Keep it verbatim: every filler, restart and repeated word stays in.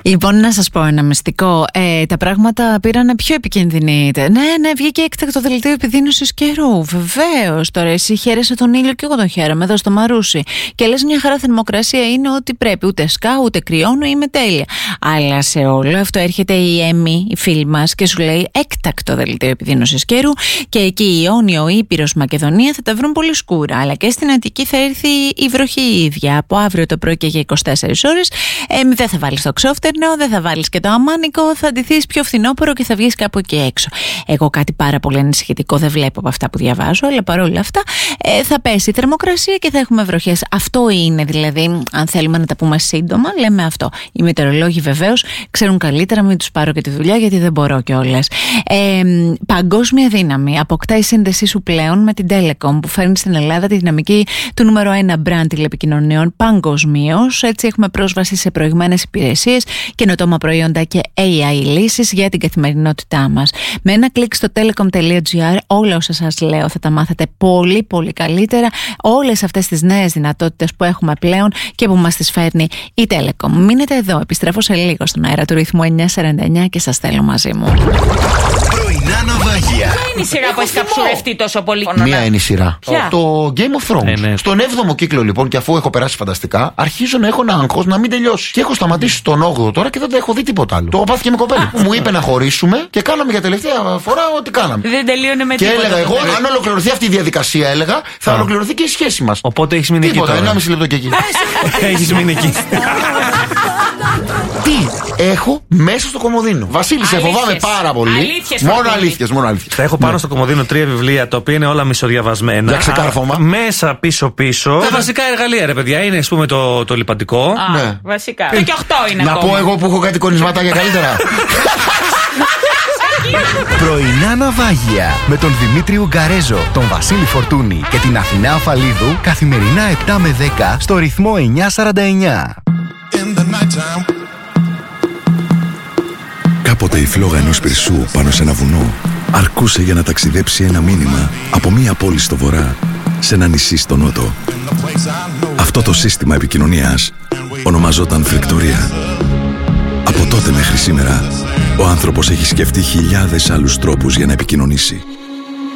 Λοιπόν, να σας πω ένα μυστικό. Ε, τα πράγματα πήραν πιο επικίνδυνη. Ναι, ναι, βγήκε έκτακτο δελτίο επιδείνωσης καιρού. Βεβαίως. Τώρα εσύ χαίρεσαι τον ήλιο και εγώ τον χαίρομαι εδώ στο Μαρούσι. Και λες μια χαρά θερμοκρασία είναι ό,τι πρέπει. Ούτε σκάω, ούτε κρυώνω, είμαι τέλεια. Αλλά σε όλο αυτό έρχεται η Έμι, η φίλη μας, και σου λέει έκτακτο δελτίο επιδείνωσης καιρού. Και εκεί η Ιόνιο, Ήπειρος, Μακεδονία θα τα βρουν πολύ σκούρα. Αλλά και στην Αττική θα έρθει η βροχή η ίδια. Από αύριο το πρωί και για είκοσι τέσσερις ώρες. Ε, δεν θα βάλεις το ξόφτερνο, δεν θα βάλεις και το αμάνικο, θα ντυθείς πιο φθινόπωρο και θα βγεις κάπου εκεί έξω. Εγώ κάτι πάρα πολύ ανησυχητικό δεν βλέπω από αυτά που διαβάζω, αλλά παρόλα αυτά ε, θα πέσει η θερμοκρασία και θα έχουμε βροχές. Αυτό είναι δηλαδή, αν θέλουμε να τα πούμε σύντομα, λέμε αυτό. Οι μετεωρολόγοι βεβαίως ξέρουν καλύτερα, μην τους πάρω και τη δουλειά γιατί δεν μπορώ κιόλας. Ε, παγκόσμια δύναμη. Αποκτά η σύνδεσή σου πλέον με την Telecom που φέρνει στην Ελλάδα τη δυναμική του νούμερο ένα brand τηλεπικοινωνιών παγκοσμίως. Έτσι έχουμε πρόσβαση σε προηγμένες υπηρεσίες, καινοτόμα προϊόντα και έι άι λύσεις για την καθημερινότητά μας. Με ένα κλικ στο telecom τελεία gr όλα όσα σας λέω θα τα μάθετε πολύ πολύ καλύτερα. Όλες αυτές τις νέες δυνατότητες που έχουμε πλέον και που μας τις φέρνει η Telecom. Μείνετε εδώ, επιστρέφω σε λίγο στον αέρα του Ρυθμού εννιακόσια σαράντα εννιά και σας θέλω μαζί μου. Πρωινά ναυάγια. Ποια είναι η σειρά που έχει καψουρευτεί τόσο πολύ? Μία είναι η σειρά. Ποια? Το Game of Thrones. Ε, ναι. Στον έβδομο κύκλο λοιπόν, και αφού έχω περάσει φανταστικά, αρχίζω να έχω ένα άγχος να μην τελειώσει. Και έχω σταματήσει στον όγδοο τώρα και δεν έχω δει τίποτα άλλο. Το πάθηκε με κοπέλα. Μου είπε να χωρίσουμε και κάναμε για τελευταία φορά ό,τι κάναμε. Δεν τελείωνε με Και τίποτα. έλεγα εγώ, το αν ολοκληρωθεί αυτή η διαδικασία, έλεγα, θα Α. ολοκληρωθεί και η σχέση μας. Οπότε έχεις μείνει εκεί Τίποτα, τώρα. ενάμιση λεπτό και εκεί. Έχεις μείνει εκεί. Τι έχω μέσα στο κομμωδίνο. Βασίλη, σε Αλήθειες. φοβάμαι πάρα πολύ. Αλήθειες, Μόνο Φωτεινή. αλήθειες, μόνο αλήθειες. Θα έχω πάνω στο κομμωδίνο τρία βιβλία τα οποία είναι όλα μισοδιαβασμένα. Για ξεκάρφωμα. Α, Μέσα πίσω-πίσω. Τα βασικά εργαλεία, ρε παιδιά, είναι ας πούμε το, το λιπαντικό. Α, Ναι. βασικά. Και, και οχτώ είναι Να ακόμα. πω εγώ που έχω κάτι κονισματάκια καλύτερα. Πρωινά ναυάγια με τον Δημήτρη Ουγκαρέζο, τον Βασίλη Φορτούνη και την Αθηνά Αφαλίδου καθημερινά επτά με δέκα στο Ρυθμό εννιακόσια σαράντα εννιά. Κάποτε η φλόγα ενός πυρσού πάνω σε ένα βουνό αρκούσε για να ταξιδέψει ένα μήνυμα από μία πόλη στο βορρά σε ένα νησί στο νότο. Αυτό το σύστημα επικοινωνίας ονομαζόταν φρικτορία. Από τότε μέχρι σήμερα ο άνθρωπος έχει σκεφτεί χιλιάδες άλλους τρόπους για να επικοινωνήσει.